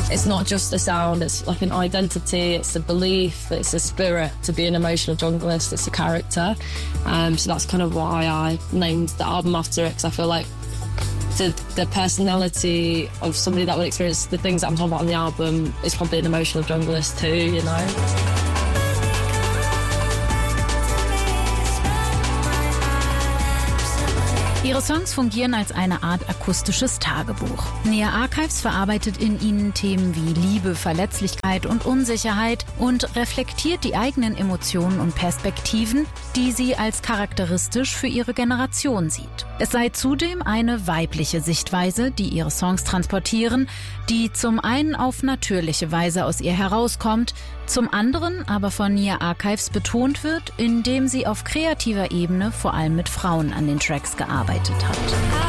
It's not just a sound, it's like an identity, it's a belief, it's a spirit to be an emotional junglist, it's a character. So that's kind of why I named the album after it, because I feel like the personality of somebody that would experience the things that I'm talking about on the album is probably an emotional junglist too, you know. Ihre Songs fungieren als eine Art akustisches Tagebuch. Nia Archives verarbeitet in ihnen Themen wie Liebe, Verletzlichkeit und Unsicherheit und reflektiert die eigenen Emotionen und Perspektiven, die sie als charakteristisch für ihre Generation sieht. Es sei zudem eine weibliche Sichtweise, die ihre Songs transportieren, die zum einen auf natürliche Weise aus ihr herauskommt, zum anderen aber von Nia Archives betont wird, indem sie auf kreativer Ebene vor allem mit Frauen an den Tracks gearbeitet hat.